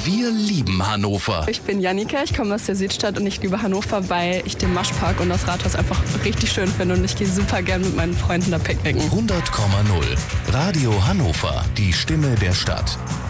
Wir lieben Hannover. Ich bin Jannika, ich komme aus der Südstadt und ich liebe Hannover, weil ich den Maschpark und das Rathaus einfach richtig schön finde und ich gehe super gern mit meinen Freunden da picknicken. 100,0 Radio Hannover, die Stimme der Stadt.